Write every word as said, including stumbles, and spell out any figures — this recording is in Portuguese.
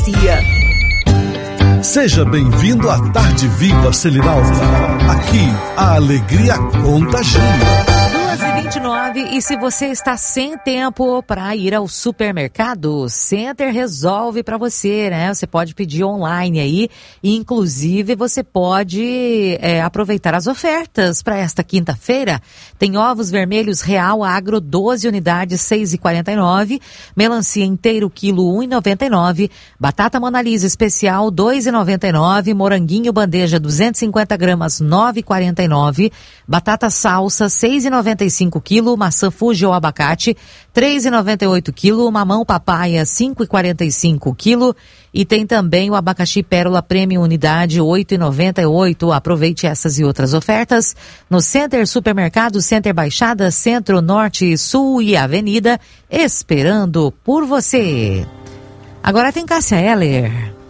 Seja bem-vindo à Tarde Viva Selinalta. Aqui, a alegria contagia. duas e vinte e nove, e se você está sem tempo para ir ao supermercado, Center resolve para você, né? Você pode pedir online aí, e inclusive você pode é, aproveitar as ofertas para esta quinta-feira. Tem ovos vermelhos Real Agro, doze unidades, seis reais e quarenta e nove centavos, melancia inteiro quilo, um real e noventa e nove centavos, batata Mona Lisa especial, dois reais e noventa e nove centavos, moranguinho bandeja duzentos e cinquenta gramas, nove reais e quarenta e nove centavos, batata salsa, seis reais e noventa e cinco centavos quilo, maçã Fuji ou abacate, três reais e noventa e oito centavos quilo, mamão papaya, cinco reais e quarenta e cinco centavos quilo, e tem também o abacaxi pérola premium unidade, oito reais e noventa e oito centavos. Aproveite essas e outras ofertas no Center Supermercado, Center Baixada, Centro, Norte, Sul e Avenida, esperando por você. Agora tem Cássia Eller.